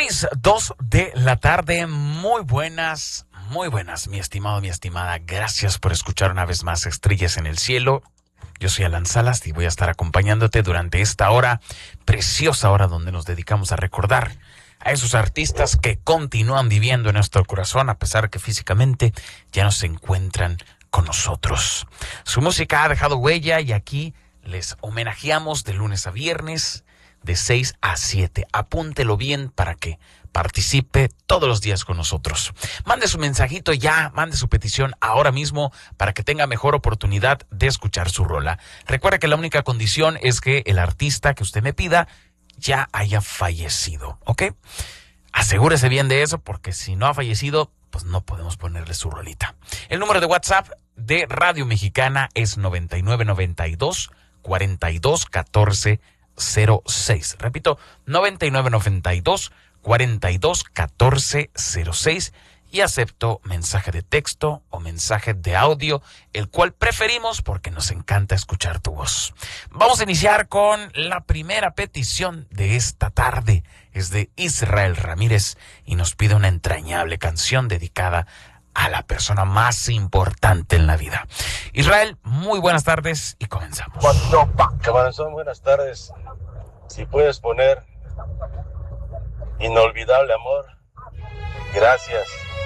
6:02 de la tarde. Muy buenas, mi estimado, mi estimada. Gracias por escuchar una vez más Estrellas en el Cielo. Yo soy Alan Salas y voy a estar acompañándote durante esta hora, preciosa hora donde nos dedicamos a recordar a esos artistas que continúan viviendo en nuestro corazón a pesar que físicamente ya no se encuentran con nosotros. Su música ha dejado huella y aquí les homenajeamos de lunes a viernes de 6 a 7. Apúntelo bien para que participe todos los días con nosotros. Mande su mensajito ya, mande su petición ahora mismo para que tenga mejor oportunidad de escuchar su rola. Recuerda que la única condición es que el artista que usted me pida ya haya fallecido, ¿ok? Asegúrese bien de eso porque si no ha fallecido, pues no podemos ponerle su rolita. El número de WhatsApp de Radio Mexicana es 9992 42 14 06. Repito, 9992 42 14 06 y acepto mensaje de texto o mensaje de audio, el cual preferimos porque nos encanta escuchar tu voz. Vamos a iniciar con la primera petición de esta tarde. Es de Israel Ramírez y nos pide una entrañable canción dedicada a la persona más importante en la vida. Israel, muy buenas tardes y comenzamos. Camarazón, buenas tardes. Si puedes poner Inolvidable Amor, gracias.